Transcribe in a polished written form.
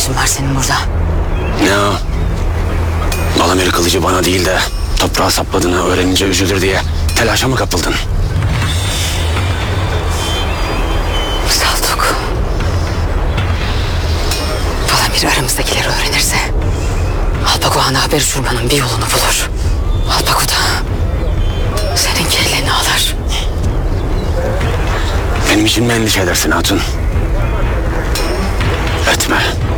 işin var senin burada? Ne o? Balamir kılıcı bana değil de toprağa sapladığını öğrenince üzülür diye telaşa mı kapıldın? Saltuk. Balamir aramızdakileri öğrenirse Alpaguan'a haber uçurmanın bir yolunu bulur. Alpagu da senin kelleni alır. Benim için mi endişe edersin hatun? Etme.